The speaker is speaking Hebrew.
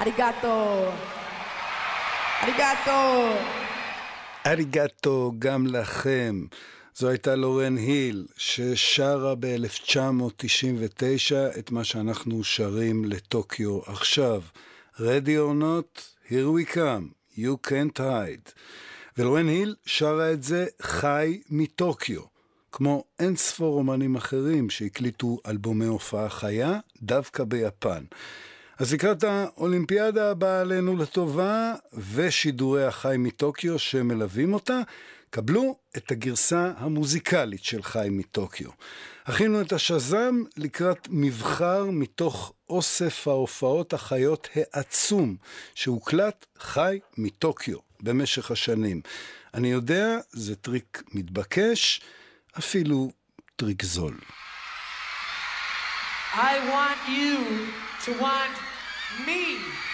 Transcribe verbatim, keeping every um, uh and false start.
אריגטו. אריגטו. אריגטו גם לכם. זו הייתה לורן היל ששרה ב-אלף תשע מאות תשעים ותשע את מה שאנחנו שרים לטוקיו עכשיו. Ready or not, here we come, you can't hide. ולורן היל שרה את זה חי מטוקיו, כמו אין ספור אומנים אחרים שהקליטו אלבומי הופעה חיה דווקא ביפן. אז לקראת האולימפיאדה הבאה עלינו לטובה ושידורי החי מטוקיו שמלווים אותה, קבלו את הגרסה המוזיקלית של חי מטוקיו. הכינו את השזם לקראת מבחר מתוך אוסף ההופעות החיות העצום שהוקלט חי מטוקיו במשך השנים. אני יודע, זה טריק מתבקש, אפילו טריק זול. I want you to want me.